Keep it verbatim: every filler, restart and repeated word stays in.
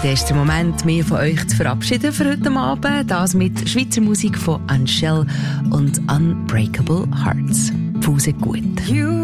Dann ist der Moment, mich von euch zu verabschieden für heute Abend. Das mit Schweizer Musik von Angèle und Unbreakable Hearts. Pause gut. You